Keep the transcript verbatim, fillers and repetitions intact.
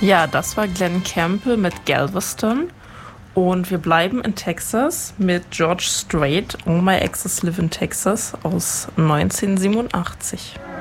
Ja, das war Glenn Campbell mit Galveston. Und wir bleiben in Texas mit George Strait, All My Exes Live in Texas aus neunzehnhundertsiebenundachtzig.